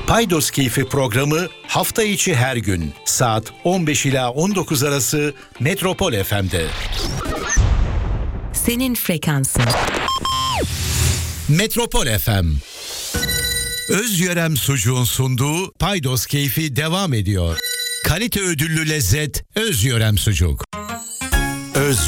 Paydos Keyfi programı hafta içi her gün saat 15 ila 19 arası Metropol FM'de. Senin frekansın. Metropol FM. Özyörem Sucuğun sunduğu Paydos Keyfi devam ediyor. Kalite ödüllü lezzet Özyörem Sucuk.